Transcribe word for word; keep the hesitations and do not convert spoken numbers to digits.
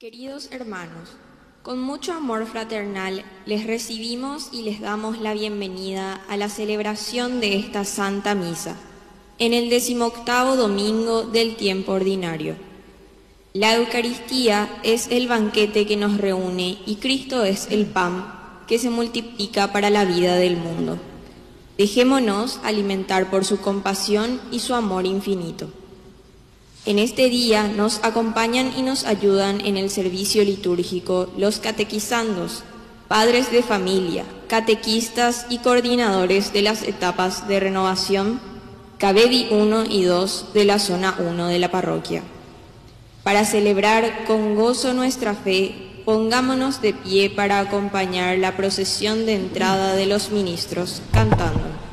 Queridos hermanos, con mucho amor fraternal les recibimos y les damos la bienvenida a la celebración de esta Santa Misa, en el decimoctavo domingo del tiempo ordinario. La Eucaristía es el banquete que nos reúne y Cristo es el pan que se multiplica para la vida del mundo. Dejémonos alimentar por su compasión y su amor infinito. En este día nos acompañan y nos ayudan en el servicio litúrgico los catequizandos, padres de familia, catequistas y coordinadores de las etapas de renovación Cabedi uno y dos de la zona uno de la parroquia. Para celebrar con gozo nuestra fe, pongámonos de pie para acompañar la procesión de entrada de los ministros cantando.